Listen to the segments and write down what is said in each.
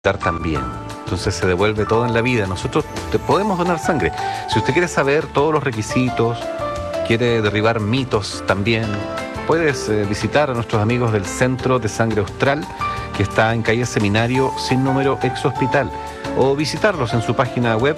dar también. Entonces se devuelve todo en la vida. Nosotros te podemos donar sangre. Si usted quiere saber todos los requisitos, quiere derribar mitos también, puedes visitar a nuestros amigos del Centro de Sangre Austral, que está en calle Seminario sin número, ex hospital, o visitarlos en su página web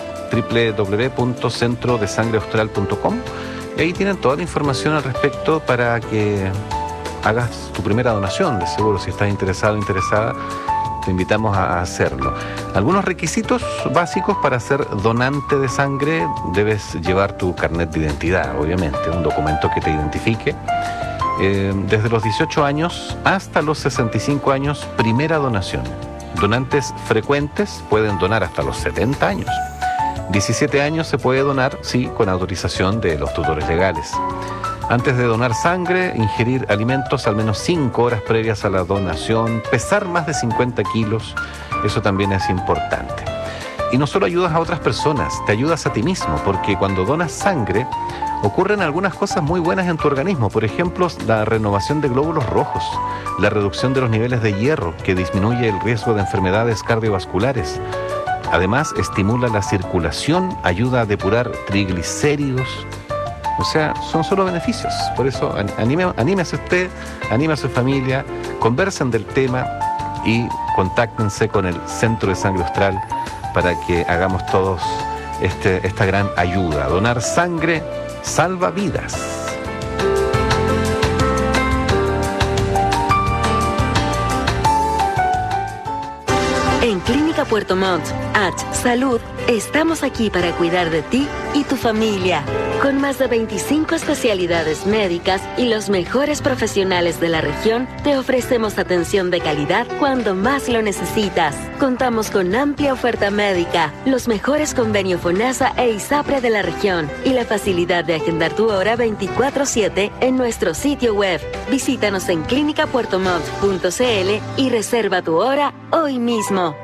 www.centrodesangreaustral.com, y ahí tienen toda la información al respecto para que hagas tu primera donación. De seguro, si estás interesado o interesada, te invitamos a hacerlo. Algunos requisitos básicos para ser donante de sangre: debes llevar tu carnet de identidad, obviamente, un documento que te identifique. Desde los 18 años hasta los 65 años, primera donación. Donantes frecuentes pueden donar hasta los 70 años. 17 años se puede donar, sí, con autorización de los tutores legales. Antes de donar sangre, ingerir alimentos al menos 5 horas previas a la donación, pesar más de 50 kilos, eso también es importante. Y no solo ayudas a otras personas, te ayudas a ti mismo, porque cuando donas sangre ocurren algunas cosas muy buenas en tu organismo. Por ejemplo, la renovación de glóbulos rojos, la reducción de los niveles de hierro, que disminuye el riesgo de enfermedades cardiovasculares. Además, estimula la circulación, ayuda a depurar triglicéridos. O sea, son solo beneficios. Por eso, anímese usted, anime a su familia, conversen del tema y contáctense con el Centro de Sangre Austral para que hagamos todos esta gran ayuda. Donar sangre salva vidas. En Clínica Puerto Montt, Salud, estamos aquí para cuidar de ti y tu familia. Con más de 25 especialidades médicas y los mejores profesionales de la región, te ofrecemos atención de calidad cuando más lo necesitas. Contamos con amplia oferta médica, los mejores convenios FONASA e ISAPRE de la región y la facilidad de agendar tu hora 24/7 en nuestro sitio web. Visítanos en clinicapuertomont.cl y reserva tu hora hoy mismo.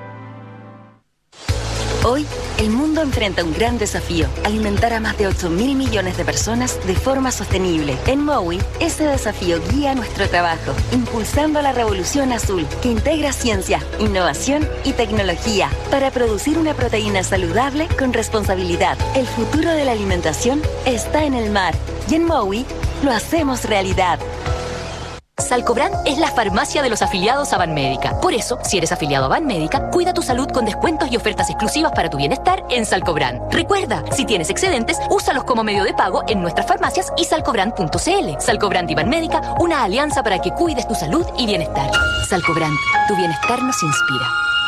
Hoy, el mundo enfrenta un gran desafío: alimentar a más de 8.000 millones de personas de forma sostenible. En Mowi, ese desafío guía nuestro trabajo, impulsando la revolución azul, que integra ciencia, innovación y tecnología para producir una proteína saludable con responsabilidad. El futuro de la alimentación está en el mar, y en Mowi lo hacemos realidad. Salcobrand es la farmacia de los afiliados a Banmédica. Por eso, si eres afiliado a Banmédica, cuida tu salud con descuentos y ofertas exclusivas para tu bienestar en Salcobrand. Recuerda, si tienes excedentes, úsalos como medio de pago en nuestras farmacias y salcobrand.cl. Salcobrand y Banmédica, una alianza para que cuides tu salud y bienestar. Salcobrand, tu bienestar nos inspira.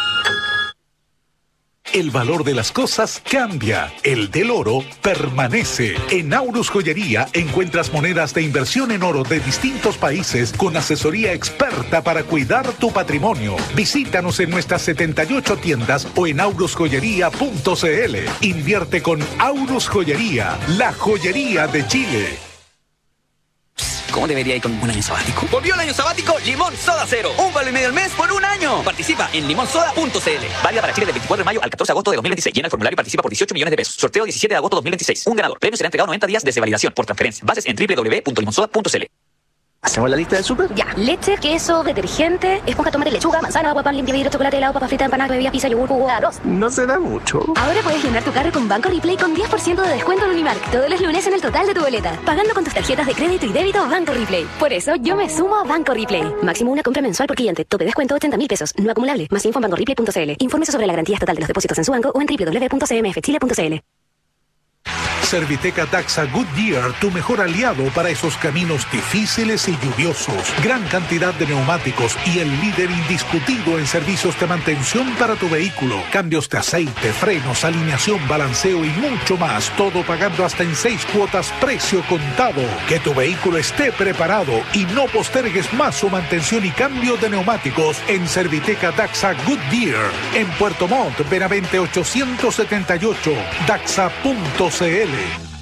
El valor de las cosas cambia, el del oro permanece. En Aurus Joyería encuentras monedas de inversión en oro de distintos países con asesoría experta para cuidar tu patrimonio. Visítanos en nuestras 78 tiendas o en aurusjoyería.cl. Invierte con Aurus Joyería, la joyería de Chile. ¿Cómo debería ir con un año sabático? ¡Volvió el año sabático Limón Soda Cero! ¡Un vale y medio al mes por un año! Participa en limonsoda.cl. Válida para Chile del 24 de mayo al 14 de agosto de 2026. Llena el formulario y participa por 18 millones de pesos. Sorteo 17 de agosto de 2026. Un ganador. Premio será entregado 90 días desde validación por transferencia. Bases en www.limonsoda.cl. ¿Hacemos la lista del súper? Ya. Leche, queso, detergente, esponja, tomate, lechuga, manzana, agua, pan, limpia, vidrio, chocolate, helado, papa frita, empanada, bebida, pizza, yogur, jugo, arroz. No se da mucho. Ahora puedes llenar tu carro con Banco Replay con 10% de descuento en Unimark todos los lunes en el total de tu boleta, pagando con tus tarjetas de crédito y débito Banco Replay. Por eso yo me sumo a Banco Replay. Máximo una compra mensual por cliente. Tope descuento 80.000 pesos. No acumulable. Más info en bancoreplay.cl. Infórmese sobre la garantía total de los depósitos en su banco o en www.cmfchile.cl. Serviteca Daxa Goodyear, tu mejor aliado para esos caminos difíciles y lluviosos. Gran cantidad de neumáticos y el líder indiscutido en servicios de mantención para tu vehículo. Cambios de aceite, frenos, alineación, balanceo y mucho más. Todo pagando hasta en 6 cuotas, precio contado. Que tu vehículo esté preparado y no postergues más su mantención y cambio de neumáticos en Serviteca Daxa Goodyear. En Puerto Montt, Benavente 878, daxa.cl.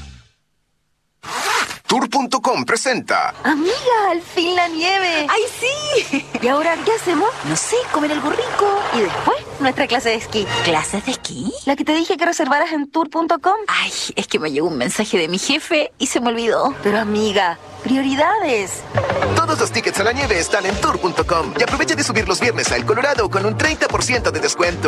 Tour.com presenta. Amiga, al fin la nieve. ¡Ay, sí! ¿Y ahora qué hacemos? No sé, comer algo rico. ¿Y después? nuestra clase de esquí. ¿Clases de esquí? La que te dije que reservaras en tour.com. Ay, es que me llegó un mensaje de mi jefe y se me olvidó. Pero amiga, prioridades. Todos los tickets a la nieve están en tour.com y aprovecha de subir los viernes a El Colorado con un 30% de descuento.